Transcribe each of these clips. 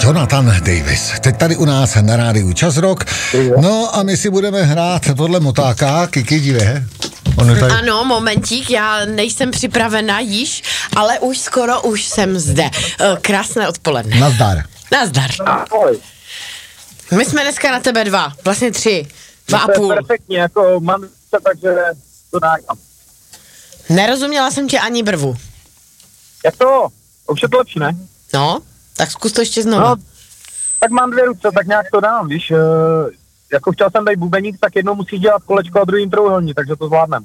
Jonathan Davis. Teď tady u nás na rádiu Čas Rock. No a my si budeme hrát podle motáka. Kiki, dívej. Tady... Ano, momentík, já nejsem připravena již, ale už jsem zde. Krásné odpoledne. Nazdar. Nazdar. Ahoj. My jsme dneska na tebe 2, vlastně 3, 2,5. To je perfektně, jako mám se, takže to dám. Nerozuměla jsem tě ani brvu. Jak to? Už je to lepší, ne? No, tak zkus to ještě znovu. No, tak mám 2 ruce, tak nějak to dám, víš. Jako chtěl jsem dát bubeník, tak jednou musíš dělat kolečko a druhým trouhelník, takže to zvládnem.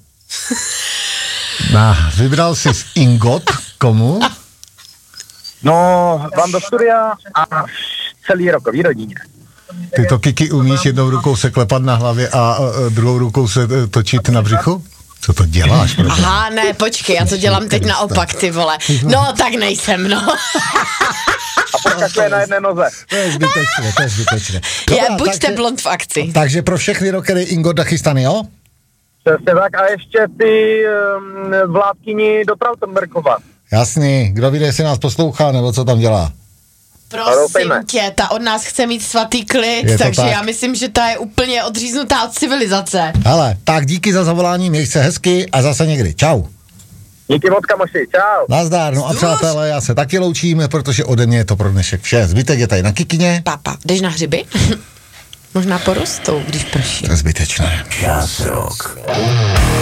Vybral jsi Ingot, komu? No, vám do studia a celý rokový rodině. Ty to, Kiki, umíš jednou rukou se klepat na hlavě a druhou rukou se točit na břichu? Co to děláš? Aha, ne, počkej, já to dělám teď naopak, ty vole. No, tak nejsem, no. A pokažte na jedné noze. To je zbytečné. Buďte blond v akci. Takže pro všechny rockery Ingot nachystaný, jo? Přesně tak a ještě ty vládkyni do Trautenbergova. Jasný, kdo ví, jestli nás poslouchá, nebo co tam dělá? Prosím tě, ta od nás chce mít svatý klid, takže tak. Já myslím, že ta je úplně odříznutá od civilizace. Hele, tak díky za zavolání, měj se hezky a zase někdy. Čau. Díky moc, kamoši, čau. Nazdar, no a přátelé, já se taky loučím, protože ode mě je to pro dnešek vše. Zbytek je tady na Kikině. Papa, jdeš na hřiby? Možná porostou, když prší. To je zbytečné. Čas Rock.